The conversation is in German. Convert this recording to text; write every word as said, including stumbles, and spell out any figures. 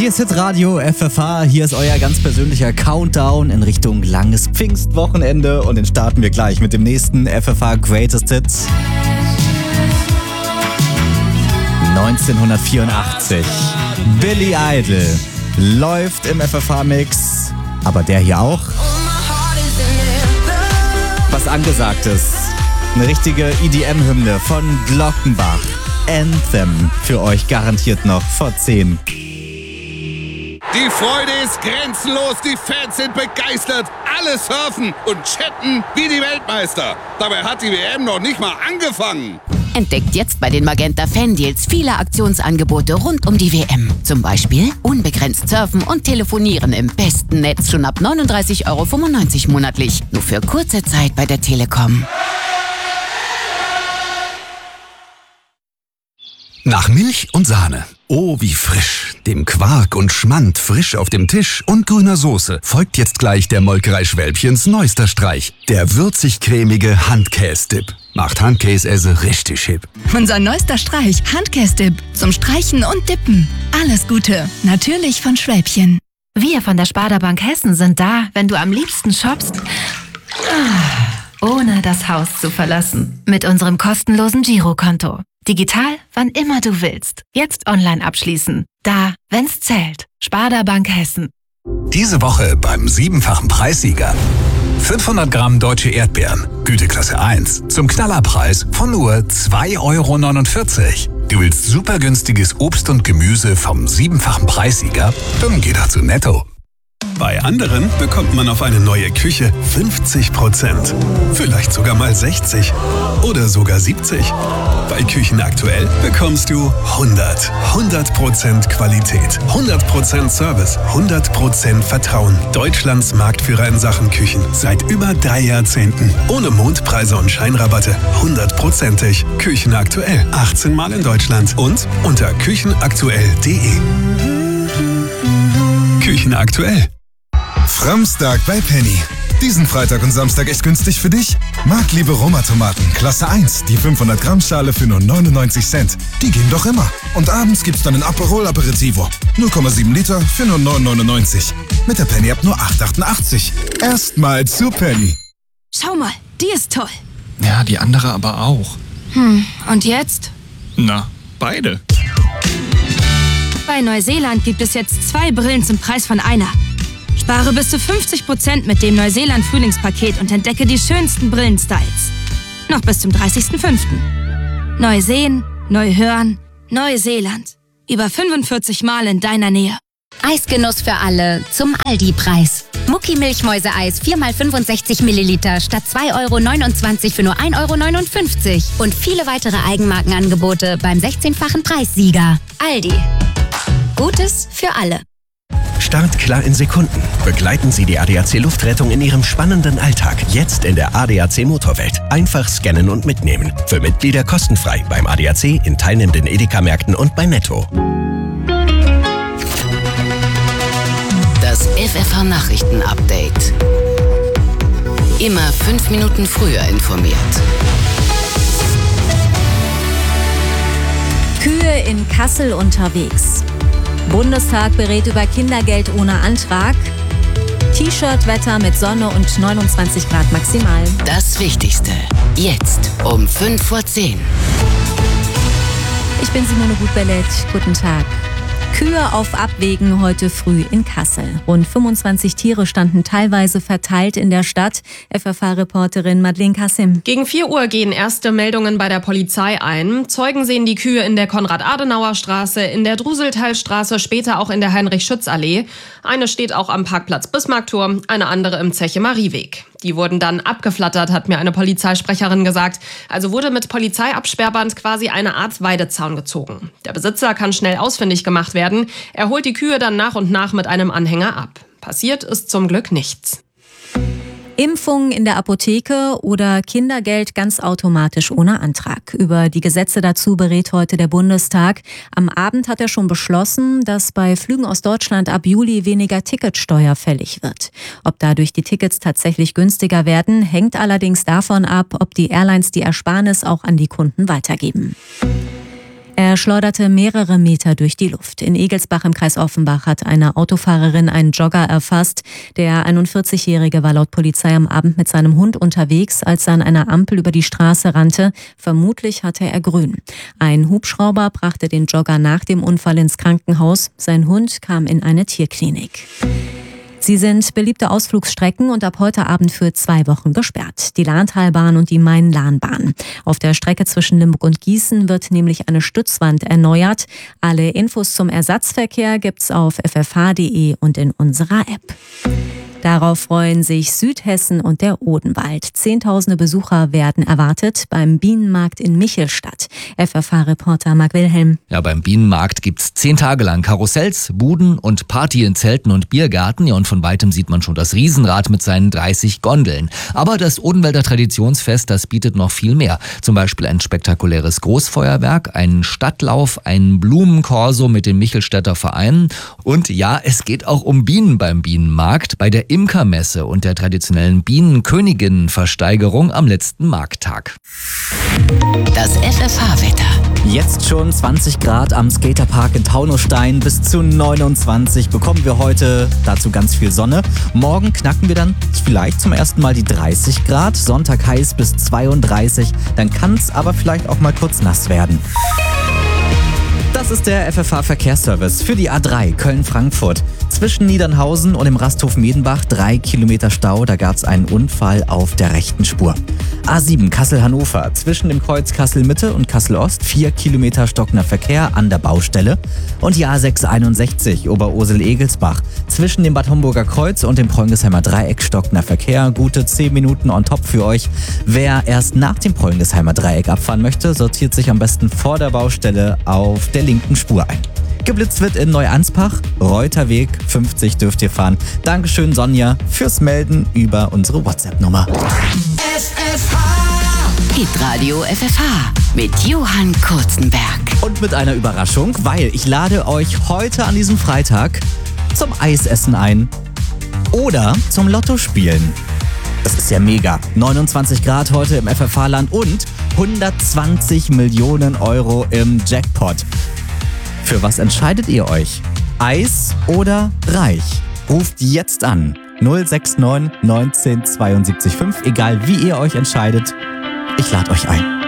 Hier ist Hitradio F F H, hier ist euer ganz persönlicher Countdown in Richtung langes Pfingstwochenende und den starten wir gleich mit dem nächsten F F H Greatest Hits. neunzehnhundertvierundachtzig. Billy Idol läuft im F F H-Mix, aber der hier auch. Was angesagt ist, eine richtige E D M-Hymne von Glockenbach. Anthem für euch garantiert noch vor zehn. Die Freude ist grenzenlos, die Fans sind begeistert, alle surfen und chatten wie die Weltmeister. Dabei hat die W M noch nicht mal angefangen. Entdeckt jetzt bei den Magenta Fan-Deals viele Aktionsangebote rund um die W M. Zum Beispiel unbegrenzt surfen und telefonieren im besten Netz schon ab neununddreißig Euro fünfundneunzig monatlich. Nur für kurze Zeit bei der Telekom. Nach Milch und Sahne. Oh, wie frisch. Dem Quark und Schmand frisch auf dem Tisch und grüner Soße folgt jetzt gleich der Molkerei Schwälbchens neuester Streich. Der würzig-cremige Handkäse-Dip. Macht Handkäse richtig hip. Unser neuester Streich, Handkäse-Dip. Zum Streichen und Dippen. Alles Gute. Natürlich von Schwälbchen. Wir von der Sparda Bank Hessen sind da, wenn du am liebsten shoppst, ohne das Haus zu verlassen. Mit unserem kostenlosen Girokonto. Digital, wann immer du willst. Jetzt online abschließen. Da, wenn's zählt. Sparda Bank Hessen. Diese Woche beim siebenfachen Preissieger. fünfhundert Gramm deutsche Erdbeeren, Güteklasse eins, zum Knallerpreis von nur zwei Euro neunundvierzig. Du willst super günstiges Obst und Gemüse vom siebenfachen Preissieger? Dann geh doch zu Netto. Bei anderen bekommt man auf eine neue Küche fünfzig Prozent. Vielleicht sogar mal sechzig oder sogar siebzig. Bei Küchen aktuell bekommst du hundert. hundert Prozent Qualität, hundert Prozent Service, hundert Prozent Vertrauen. Deutschlands Marktführer in Sachen Küchen. Seit über drei Jahrzehnten. Ohne Mondpreise und Scheinrabatte. hundertprozentig. Küchen aktuell. achtzehn Mal in Deutschland. Und unter küchenaktuell punkt de. Küchen aktuell. Framstag bei Penny. Diesen Freitag und Samstag echt günstig für dich? Marktliebe Roma-Tomaten, Klasse eins, die fünfhundert Gramm Schale für nur neunundneunzig Cent. Die gehen doch immer. Und abends gibt's dann ein Aperol Aperitivo. null Komma sieben Liter für nur neun neunundneunzig. Mit der Penny-App nur acht achtundachtzig. Erstmal zu Penny. Schau mal, die ist toll. Ja, die andere aber auch. Hm, und jetzt? Na, beide. Bei Neuseeland gibt es jetzt zwei Brillen zum Preis von einer. Spare bis zu fünfzig Prozent mit dem Neuseeland-Frühlingspaket und entdecke die schönsten Brillenstyles. Noch bis zum dreißigsten fünften Neu sehen, neu hören, Neuseeland. Über fünfundvierzig Mal in deiner Nähe. Eisgenuss für alle zum Aldi-Preis. Mucki Milchmäuse-Eis vier mal fünfundsechzig Milliliter statt zwei Euro neunundzwanzig für nur ein Euro neunundfünfzig. Und viele weitere Eigenmarkenangebote beim sechzehnfachen Preissieger. Aldi. Gutes für alle. Startklar in Sekunden. Begleiten Sie die A D A C Luftrettung in Ihrem spannenden Alltag. Jetzt in der A D A C Motorwelt. Einfach scannen und mitnehmen. Für Mitglieder kostenfrei beim A D A C, in teilnehmenden Edeka-Märkten und bei Netto. Das F F H-Nachrichten-Update. Immer fünf Minuten früher informiert. Kühe in Kassel unterwegs. Bundestag berät über Kindergeld ohne Antrag. T-Shirt-Wetter mit Sonne und neunundzwanzig Grad maximal. Das Wichtigste. Jetzt um fünf vor zehn. Ich bin Simone Gutbellet. Guten Tag. Kühe auf Abwägen heute früh in Kassel. Rund fünfundzwanzig Tiere standen teilweise verteilt in der Stadt. F F H-Reporterin Madeleine Kassim. Gegen vier Uhr gehen erste Meldungen bei der Polizei ein. Zeugen sehen die Kühe in der Konrad-Adenauer-Straße, in der Druseltalstraße, später auch in der Heinrich-Schütz-Allee. Eine steht auch am Parkplatz Bismarcktor, eine andere im Zeche-Marieweg. Die wurden dann abgeflattert, hat mir eine Polizeisprecherin gesagt. Also wurde mit Polizeiabsperrband quasi eine Art Weidezaun gezogen. Der Besitzer kann schnell ausfindig gemacht werden. Er holt die Kühe dann nach und nach mit einem Anhänger ab. Passiert ist zum Glück nichts. Impfungen in der Apotheke oder Kindergeld ganz automatisch ohne Antrag. Über die Gesetze dazu berät heute der Bundestag. Am Abend hat er schon beschlossen, dass bei Flügen aus Deutschland ab Juli weniger Ticketsteuer fällig wird. Ob dadurch die Tickets tatsächlich günstiger werden, hängt allerdings davon ab, ob die Airlines die Ersparnis auch an die Kunden weitergeben. Er schleuderte mehrere Meter durch die Luft. In Egelsbach im Kreis Offenbach hat eine Autofahrerin einen Jogger erfasst. Der einundvierzigjährige war laut Polizei am Abend mit seinem Hund unterwegs, als er an einer Ampel über die Straße rannte. Vermutlich hatte er grün. Ein Hubschrauber brachte den Jogger nach dem Unfall ins Krankenhaus. Sein Hund kam in eine Tierklinik. Sie sind beliebte Ausflugsstrecken und ab heute Abend für zwei Wochen gesperrt. Die Lahntalbahn und die Main-Lahn-Bahn. Auf der Strecke zwischen Limburg und Gießen wird nämlich eine Stützwand erneuert. Alle Infos zum Ersatzverkehr gibt's auf f f h punkt d e und in unserer App. Darauf freuen sich Südhessen und der Odenwald. Zehntausende Besucher werden erwartet beim Bienenmarkt in Michelstadt. F F H-Reporter Marc Wilhelm. Ja, beim Bienenmarkt gibt's zehn Tage lang Karussells, Buden und Party in Zelten und Biergarten. Ja, und von weitem sieht man schon das Riesenrad mit seinen dreißig Gondeln. Aber das Odenwälder Traditionsfest, das bietet noch viel mehr. Zum Beispiel ein spektakuläres Großfeuerwerk, einen Stadtlauf, einen Blumenkorso mit den Michelstädter Vereinen. Und ja, es geht auch um Bienen beim Bienenmarkt. Bei der Imkermesse und der traditionellen Bienenköniginnenversteigerung am letzten Markttag. Das F F H-Wetter. Jetzt schon zwanzig Grad am Skaterpark in Taunusstein, bis zu neunundzwanzig bekommen wir heute, dazu ganz viel Sonne. Morgen knacken wir dann vielleicht zum ersten Mal die dreißig Grad, Sonntag heiß bis zweiunddreißig, dann kann es aber vielleicht auch mal kurz nass werden. Das ist der F F H-Verkehrsservice für die A drei Köln-Frankfurt. Zwischen Niedernhausen und dem Rasthof Medenbach drei Kilometer Stau, da gab es einen Unfall auf der rechten Spur. A sieben Kassel-Hannover, zwischen dem Kreuz Kassel-Mitte und Kassel-Ost vier Kilometer stockender Verkehr an der Baustelle. Und die A sechs einundsechzig Oberursel-Egelsbach, zwischen dem Bad Homburger Kreuz und dem Preungesheimer Dreieck stockender Verkehr, gute zehn Minuten on top für euch. Wer erst nach dem Preungesheimer Dreieck abfahren möchte, sortiert sich am besten vor der Baustelle auf der linken Spur ein. Geblitzt wird in Neuanspach, Reuterweg fünfzig dürft ihr fahren. Dankeschön Sonja fürs Melden über unsere WhatsApp-Nummer. F F H. Hitradio F F H mit Johann Kurzenberg. Und mit einer Überraschung, weil ich lade euch heute an diesem Freitag zum Eisessen ein oder zum Lotto spielen. Das ist ja mega. neunundzwanzig Grad heute im F F H-Land und hundertzwanzig Millionen Euro im Jackpot. Für was entscheidet ihr euch? Eis oder reich? Ruft jetzt an. null sechs neun neunzehn zweiundsiebzig fünf, egal wie ihr euch entscheidet. Ich lade euch ein.